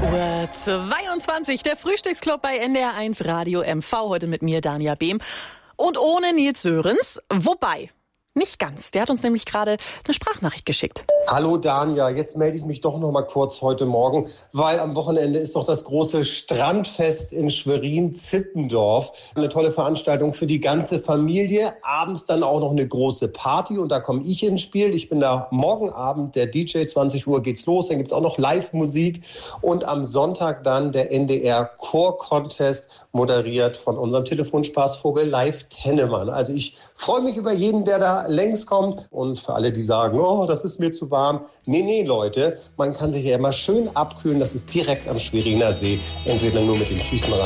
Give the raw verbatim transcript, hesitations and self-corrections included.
Uhr zweiundzwanzig, der Frühstücksclub bei N D R eins Radio M V. Heute mit mir, Dania Behm. Und ohne Nils Sörensen, wobei, nicht ganz. Der hat uns nämlich gerade eine Sprachnachricht geschickt. Hallo Dania, jetzt melde ich mich doch noch mal kurz heute Morgen, weil am Wochenende ist doch das große Strandfest in Schwerin-Zittendorf. Eine tolle Veranstaltung für die ganze Familie. Abends dann auch noch eine große Party und da komme ich ins Spiel. Ich bin da morgen Abend, der D J, zwanzig Uhr geht's los. Dann gibt's auch noch Live-Musik und am Sonntag dann der N D R Chor-Contest, moderiert von unserem Telefonspaßvogel Live Tennemann. Also ich freue mich über jeden, der da längs kommt und für alle, die sagen, oh, das ist mir zu warm. Nee, nee, Leute, man kann sich ja immer schön abkühlen. Das ist direkt am Schweriner See. Entweder nur mit den Füßen rein.